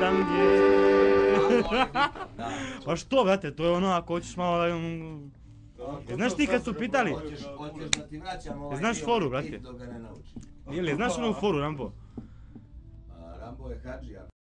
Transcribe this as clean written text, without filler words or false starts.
tam gdje... Pa što, brate, to je ono ako hoćeš malo da... Znaš ti kad su pitali... Hoćeš da ti vraćam ovaj Znaš foru, brate? dok ga ne naučiš. Ili, znaš onu foru, Rambo? Rambo je hadžija.